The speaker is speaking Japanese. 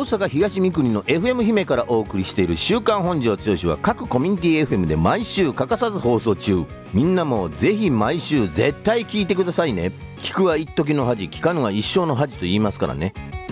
阪東三国の FM 姫からお送りしている週刊本庄剛志は各コミュニティ FM で毎週欠かさず放送中。みんなもぜひ毎週絶対聞いてくださいね。聞くは一時の恥、聞かぬは一生の恥と言いますからね。